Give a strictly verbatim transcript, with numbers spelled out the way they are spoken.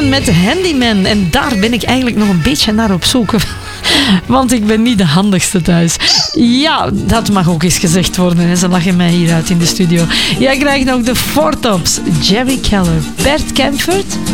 met Handyman. En daar ben ik eigenlijk nog een beetje naar op zoek. Want ik ben niet de handigste thuis. Ja, dat mag ook eens gezegd worden. Hè. Ze lachen mij hier uit in de studio. Jij krijgt nog de Four Tops, Jerry Keller, Bert Kaempfert.